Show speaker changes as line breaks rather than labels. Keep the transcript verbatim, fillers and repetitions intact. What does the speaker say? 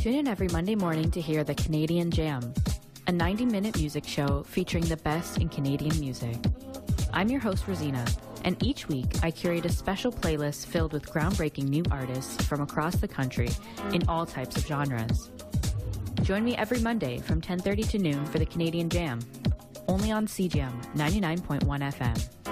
Tune in every Monday morning to hear the Canadian Jam, a ninety-minute music show featuring the best in Canadian music. I'm your host, Rosina, and each week I curate a special playlist filled with groundbreaking new artists from across the country in all types of genres. Join me every Monday from ten thirty to noon for the Canadian Jam, only on C G M ninety-nine point one F M.